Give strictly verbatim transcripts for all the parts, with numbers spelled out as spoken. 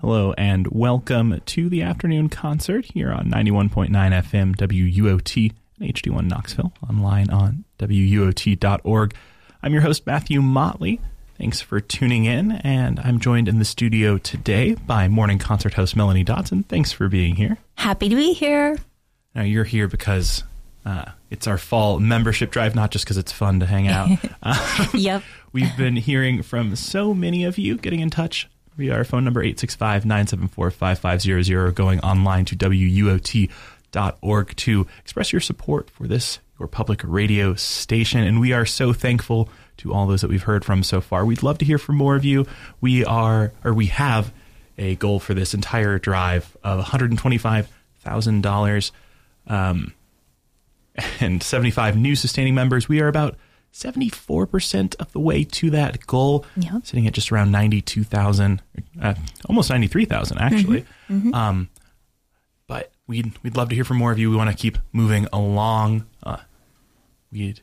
Hello and welcome to the afternoon concert here on ninety-one point nine F M W U O T and H D one Knoxville, online on W U O T dot org. I'm your host, Matthew Motley. Thanks for tuning in, and I'm joined in the studio today by morning concert host Melanie Dodson. Thanks for being here. Happy to be here. Now, you're here because uh, it's our fall membership drive, not just because it's fun to hang out. Uh, yep. We've been hearing from so many of you getting in touch via our phone number eight six five, nine seven four, five five zero zero, going online to W U O T dot org to express your support for this, your public radio station. And we are so thankful to all those that we've heard from so far. We'd love to hear from more of you. We are, or we have a goal for this entire drive of one hundred twenty-five thousand dollars um, and seventy-five new sustaining members. We are about seventy-four percent of the way to that goal, yep. Sitting at just around ninety-two thousand, uh, almost ninety-three thousand actually. Mm-hmm. Mm-hmm. Um, but we'd we'd love to hear from more of you. We want to keep moving along. Uh, we'd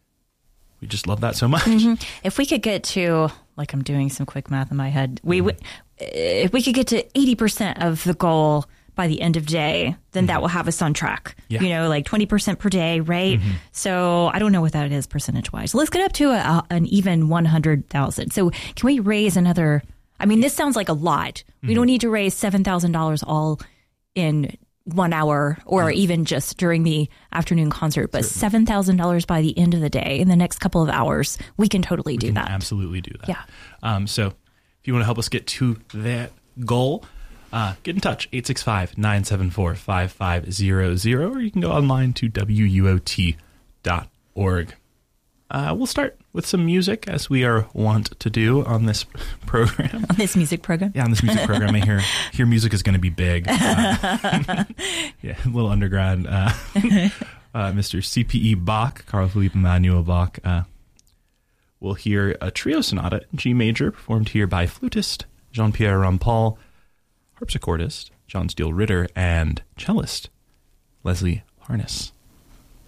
we just love that so much. Mm-hmm. If we could get to, like, I'm doing some quick math in my head. We would, if we could get to eighty percent of the goal by the end of day, then mm-hmm. that will have us on track. Yeah. You know, like twenty percent per day, right? Mm-hmm. So I don't know what that is percentage wise. Let's get up to a, an even one hundred thousand. So can we raise another? I mean, this sounds like a lot. Mm-hmm. We don't need to raise seven thousand dollars all in one hour or mm-hmm. even just during the afternoon concert, but Certainly. seven thousand dollars by the end of the day in the next couple of hours. We can totally we do can that. Absolutely do that. Yeah. Um, so if you want to help us get to that goal, Uh, get in touch, eight six five, nine seven four, five five zero zero, or you can go online to W U O T dot org. Uh, we'll start with some music, as we are wont to do on this program. On this music program? Yeah, on this music program. I hear, hear music is going to be big. Uh, yeah, a little underground. Uh, uh, Mister C P E Bach, Carl Philipp Emanuel Bach. Uh, we'll hear a trio sonata in G major, performed here by flutist Jean-Pierre Rampal, harpsichordist John Steele Ritter, and cellist Leslie Harness.